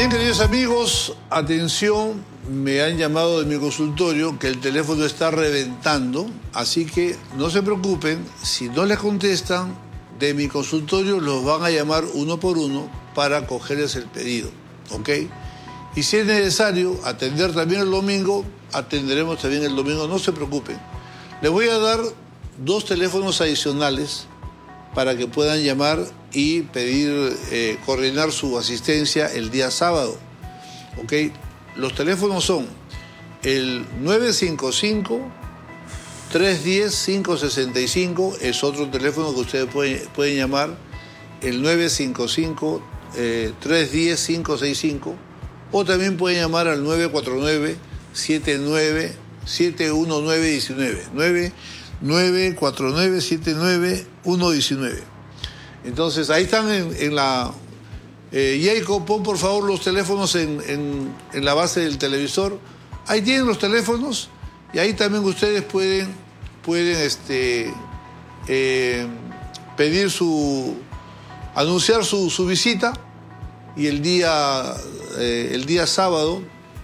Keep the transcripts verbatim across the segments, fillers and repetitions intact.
Bien, queridos amigos, atención, me han llamado de mi consultorio que el teléfono está reventando, así que no se preocupen, si no les contestan, de mi consultorio los van a llamar uno por uno para cogerles el pedido, ¿ok? Y si es necesario atender también el domingo, atenderemos también el domingo, no se preocupen. Les voy a dar dos teléfonos adicionales para que puedan llamar y pedir, eh, coordinar su asistencia el día sábado, ¿ok? Los teléfonos son el nueve cinco cinco, tres uno cero, cinco seis cinco, es otro teléfono que ustedes pueden, pueden llamar, el nueve cinco cinco, tres uno cero, cinco seis cinco, o también pueden llamar al nueve cuatro nueve, siete nueve, siete uno nueve uno nueve, nueve cuatro nueve, siete nueve uno uno nueve. Entonces, ahí están en, en la... Eh, Jacob, pon por favor los teléfonos en, en, en la base del televisor. Ahí tienen los teléfonos y ahí también ustedes pueden, pueden este, eh, pedir su... anunciar su, su visita y el día, eh, el día sábado,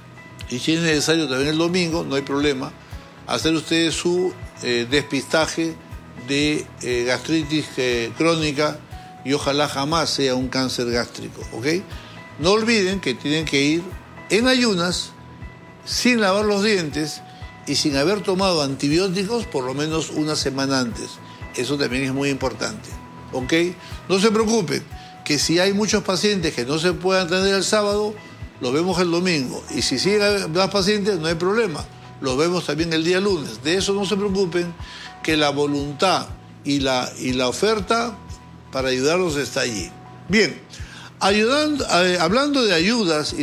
y si es necesario también el domingo, no hay problema, hacer ustedes su eh, despistaje de eh, gastritis eh, crónica y ojalá jamás sea un cáncer gástrico, ¿ok? No olviden que tienen que ir en ayunas, sin lavar los dientes y sin haber tomado antibióticos por lo menos una semana antes. Eso también es muy importante, ¿ok? No se preocupen, que si hay muchos pacientes que no se puedan atender el sábado, los vemos el domingo. Y si siguen más pacientes, no hay problema. Los vemos también el día lunes. De eso no se preocupen, que la voluntad y la, y la oferta para ayudarlos está allí. Bien, ayudando, eh, hablando de ayudas...